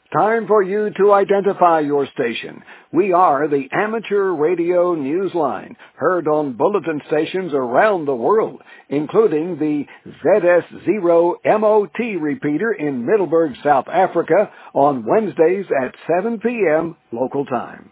Time for you to identify your station. We are the Amateur Radio Newsline, heard on bulletin stations around the world, including the ZS0 MOT repeater in Middelburg, South Africa, on Wednesdays at 7 p.m. local time.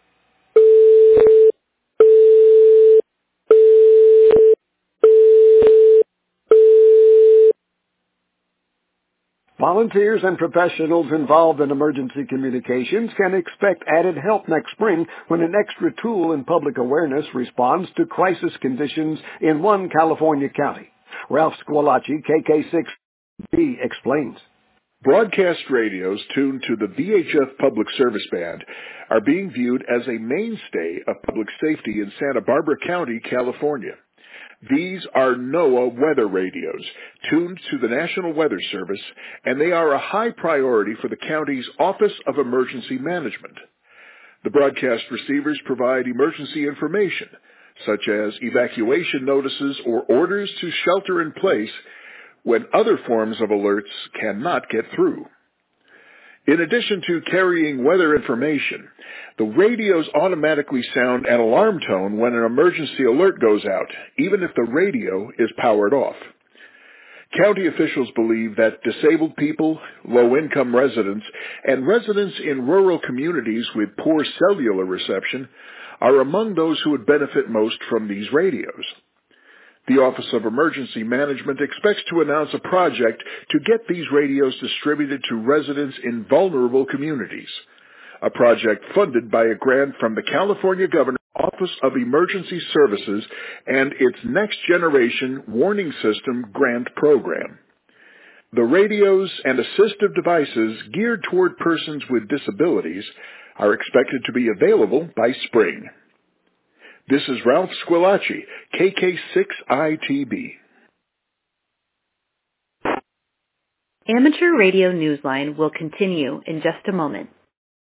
Volunteers and professionals involved in emergency communications can expect added help next spring when an extra tool in public awareness responds to crisis conditions in one California county. Ralph Squilacci, KK6B, explains. Broadcast radios tuned to the VHF Public Service Band are being viewed as a mainstay of public safety in Santa Barbara County, California. These are NOAA weather radios, tuned to the National Weather Service, and they are a high priority for the county's Office of Emergency Management. The broadcast receivers provide emergency information, such as evacuation notices or orders to shelter in place when other forms of alerts cannot get through. In addition to carrying weather information, the radios automatically sound an alarm tone when an emergency alert goes out, even if the radio is powered off. County officials believe that disabled people, low-income residents, and residents in rural communities with poor cellular reception are among those who would benefit most from these radios. The Office of Emergency Management expects to announce a project to get these radios distributed to residents in vulnerable communities, a project funded by a grant from the California Governor's Office of Emergency Services and its Next Generation Warning System grant program. The radios and assistive devices geared toward persons with disabilities are expected to be available by spring. This is Ralph Squilacci, KK6ITB. Amateur Radio Newsline will continue in just a moment.